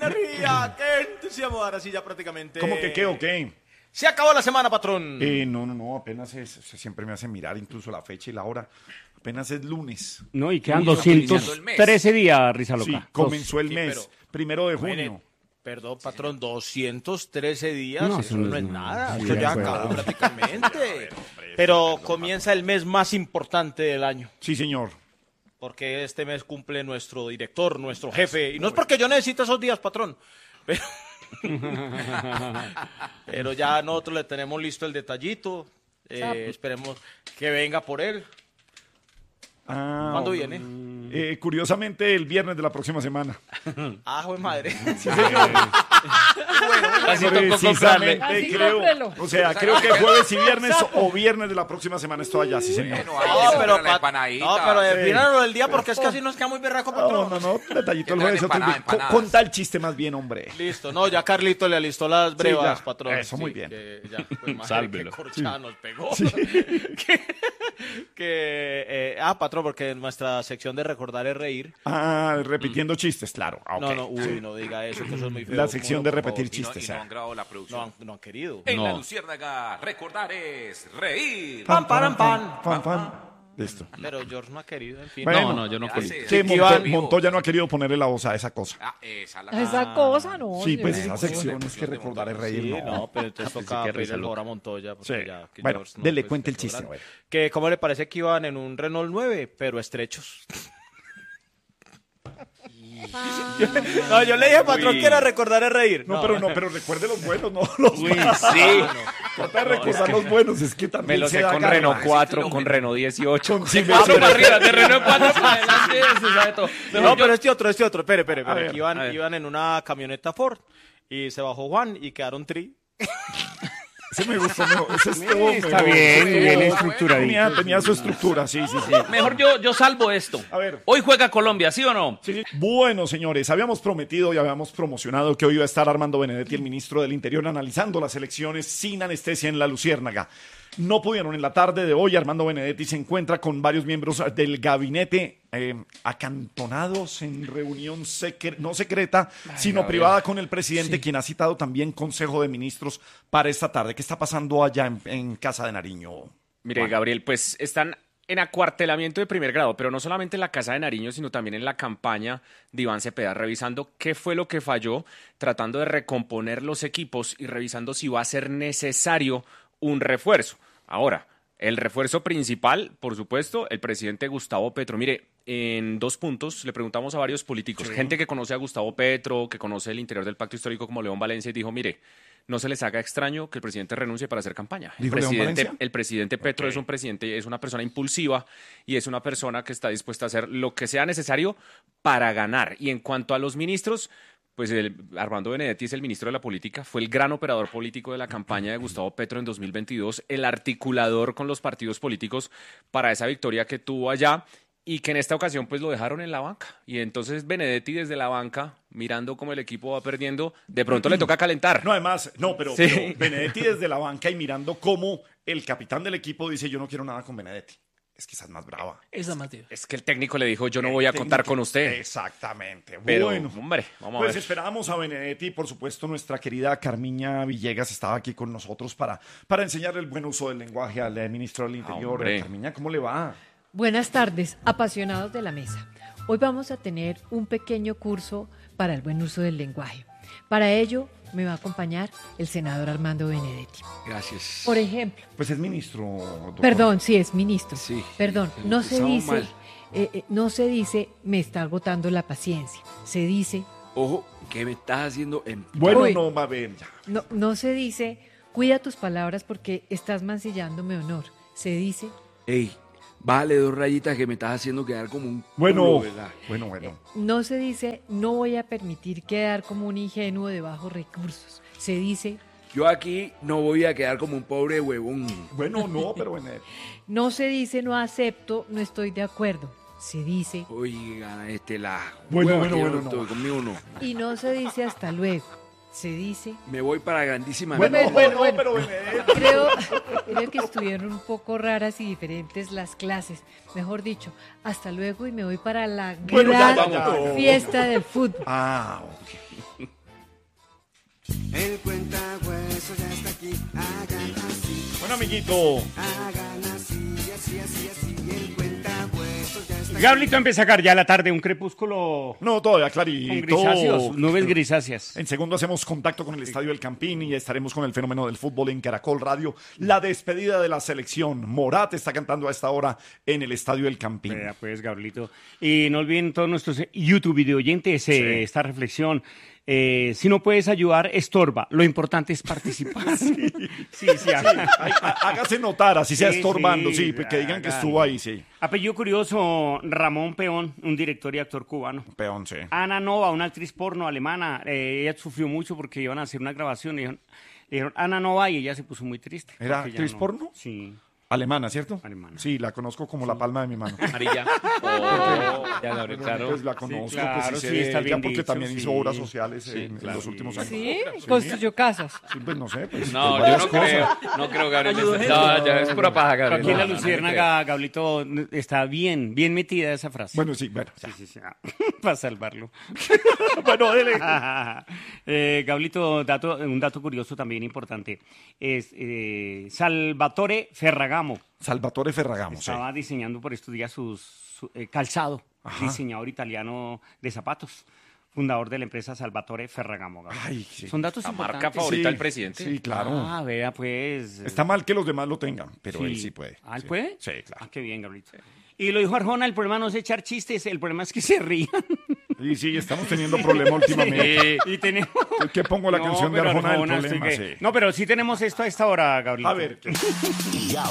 ría! ¡Qué entusiasmo! Ahora sí, ya prácticamente... ¿Cómo que qué o qué? Se acabó la semana, patrón. No, apenas siempre me hace mirar incluso la fecha y la hora. Apenas es lunes. No, y quedan 213 días, Risa Loca. Sí, comenzó el Sí, mes, pero- 1 de junio. Perdón, patrón, 213 días, No, eso no es nada, Sí, eso de ya acuerdo. acabó prácticamente. Pero comienza el mes más importante del año, Sí, señor. porque este mes cumple nuestro director, nuestro jefe, y no es porque yo necesite esos días, patrón, pero, pero ya nosotros le tenemos listo el detallito, esperemos que venga por él. Ah, ¿Cuándo viene? Curiosamente, el viernes de la próxima semana. Ah, joder madre. Sí, señor. Así tocó comprarle. Precisamente Así creo. cómprelo. O sea, creo que jueves y viernes o viernes de la próxima semana estoy allá, sí, señor. Bueno, No, ahí pero, la empanadita. no, pero defínalo del día porque es que así nos queda muy berraco, patrón. No, detallito el Que jueves. traen otro día. empanadas. Conta el chiste más bien, hombre. Listo, no, ya Carlito le alistó las brevas, ya. patrón. Eso, muy bien. Que ya, pues, madre, Sálvelo. qué corchada nos pegó. Patrón, porque en nuestra sección de recordar es reír. Repitiendo chistes, claro. Ah, ok. No, no diga eso, que eso es muy feo. La sección de Por favor. repetir Y no, chistes. y no han grabado la producción. No han querido. En la No. Luciérnaga, recordar es reír. Pam, param, pam. Fan. Listo. Pero George no ha querido, en fin. Bueno, No, yo no ¿Qué fui. haces? Que Iván- Montoya no ha querido ponerle la voz a esa cosa. Ah, esa la... Esa cosa, no. Sí, pues señor. esa sección es que recordar es reír, Sí, no. no, pero entonces Pensé toca que pedirle risa el loca. favor a Montoya. Porque Sí. ya, que Bueno, George no, dele pues, cuente el que chiste, lograr. a ver. Que cómo le parece que iban en un Renault 9, pero estrechos. No, yo le dije a patrón que era recordar es reír. No, pero recuerde los buenos, no los malos. Sí. Trata de recordar los buenos, es que Me también lo se sé da con garra. Renault 4, con Renault 18. Sí, De 4 para arriba, de Renault 4 para adelante, se sabe todo. No, pero este otro. Espere. A ver, que iban, a ver. iban en una camioneta Ford y se bajó Juan y quedaron tri. Ese me gustó, ese estuvo Está mejor. bien, Sí, bien no, estructuradito. tenía su estructura, sí. Mejor yo salvo esto. A ver. Hoy juega Colombia, ¿sí o no? Sí. Bueno, señores, habíamos prometido y habíamos promocionado que hoy iba a estar Armando Benedetti, el ministro del Interior, analizando las elecciones sin anestesia en la Luciérnaga. No pudieron en la tarde de hoy. Armando Benedetti se encuentra con varios miembros del gabinete acantonados en reunión no secreta, sino privada con el presidente, quien ha citado también Consejo de Ministros para esta tarde. ¿Qué está pasando allá en Casa de Nariño? Mire, Gabriel, pues están en acuartelamiento de primer grado, pero no solamente en la Casa de Nariño, sino también en la campaña de Iván Cepeda, revisando qué fue lo que falló, tratando de recomponer los equipos y revisando si va a ser necesario un refuerzo. Ahora, el refuerzo principal, por supuesto, el presidente Gustavo Petro. Mire, en 2 puntos le preguntamos a varios políticos, gente que conoce a Gustavo Petro, que conoce el interior del pacto histórico como León Valencia, y dijo, mire, no se les haga extraño que el presidente renuncie para hacer campaña. ¿Dijo León Valencia? El presidente Petro es un presidente, es una persona impulsiva y es una persona que está dispuesta a hacer lo que sea necesario para ganar. Y en cuanto a los ministros, pues Armando Benedetti es el ministro de la política, fue el gran operador político de la campaña de Gustavo Petro en 2022, el articulador con los partidos políticos para esa victoria que tuvo allá y que en esta ocasión pues lo dejaron en la banca. Y entonces Benedetti desde la banca, mirando cómo el equipo va perdiendo, de pronto le toca calentar. No, además, pero Sí. Benedetti desde la banca y mirando cómo el capitán del equipo dice, yo no quiero nada con Benedetti. Es que estás más brava. Esa Mateo. Es que el técnico le dijo, yo no voy a contar con usted. Exactamente. Pero, bueno, hombre, vamos pues a ver. esperábamos a Benedetti y por supuesto nuestra querida Carmiña Villegas estaba aquí con nosotros para enseñarle el buen uso del lenguaje al ministro del Interior. Hombre. Carmiña, ¿cómo le va? Buenas tardes, apasionados de la mesa. Hoy vamos a tener un pequeño curso para el buen uso del lenguaje. Para ello me va a acompañar el senador Armando Benedetti. Gracias. Por ejemplo, Pues es ministro, doctor. perdón, sí es ministro. Sí. Perdón, no se Empezamos dice, mal. no se dice me está agotando la paciencia. Se dice, Ojo, ¿qué me estás haciendo? Bueno, Uy. no, va a ver ya. no se dice cuida tus palabras porque estás mancillando mi honor. Se dice Ey, bájale 2 rayitas que me estás haciendo quedar como un Bueno, culo, ¿verdad? bueno. no se dice no voy a permitir quedar como un ingenuo de bajos recursos. Se dice Yo aquí no voy a quedar como un pobre huevón. Bueno, no, pero Benedetti. no se dice no acepto, no estoy de acuerdo. Se dice Oiga, la Bueno, hueva bueno, que yo bueno, no estoy, no. conmigo no. y no se dice hasta luego. Se dice Me voy para grandísima. Bueno, bueno. pero Benedetti. creo que estuvieron un poco raras y diferentes las clases. Mejor dicho, hasta luego y me voy para la Bueno, ya, gran ya, ya. fiesta del fútbol. Ah, ok. El cuentahueso ya está aquí, hagan así. Bueno, amiguito. Hagan así, así, así, así. El cuentahueso ya está aquí. Gablito empieza a sacar ya la tarde un crepúsculo No, todavía con clarito. grisáceos, nubes grisáceas. En segundo hacemos contacto con el Estadio del Campín y estaremos con el fenómeno del fútbol en Caracol Radio. La despedida de la selección. Morat está cantando a esta hora en el Estadio del Campín. Vea pues, Gablito. Y no olviden todos nuestros YouTube video oyentes esta reflexión. Si no puedes ayudar, estorba. Lo importante es participar. Sí, Hágase notar, así sea Sí, estorbando, sí, sí, que digan que hagan. estuvo ahí, sí. Apellido curioso, Ramón Peón, un director y actor cubano. Peón, sí. Ana Nova, una actriz porno alemana, ella sufrió mucho porque iban a hacer una grabación y le dijeron Ana Nova y ella se puso muy triste. ¿Era porque ya actriz porno? Sí. Alemana, ¿cierto? Alemana. Sí, la conozco como la palma de mi mano. Amarilla. Oh, ya, Gabriel, claro. Pues la conozco, claro, pues sí, sé de está ella bien porque dicho, también sí. hizo obras sociales Sí, en claro. los últimos años. Sí, construyó casas. Sí, pues no sé, pues No, de yo varias no cosas. creo. No creo, Gabriel. No, ya es pura paja, Gabriel. Aquí en la No, no, Luciérnaga, Gablito, está bien metida esa frase. Bueno, sí, bueno. ya. Sí, para salvarlo. Bueno, dele. Gablito, un dato curioso también importante. Es Salvatore Ferragamo. Salvatore Ferragamo, sí. Estaba diseñando por estos días su calzado, diseñador italiano de zapatos, fundador de la empresa Salvatore Ferragamo. Gabriel. Ay, sí. Son datos La marca importantes. favorita Sí, del presidente. Sí, claro. Ah, vea, pues. Está mal que los demás lo tengan, pero Sí. él sí puede. ¿Ah, él Sí. puede? Sí, claro. Ah, qué bien, Gabrielito. Y lo dijo Arjona, el problema no es echar chistes, el problema es que se rían. Y sí, estamos teniendo problemas últimamente. Y tenemos... ¿Qué pongo la canción de pero Arjona del Arjona, problema? estoy que- Sí. No, pero sí tenemos esto a esta hora, Gabrielito. A ver.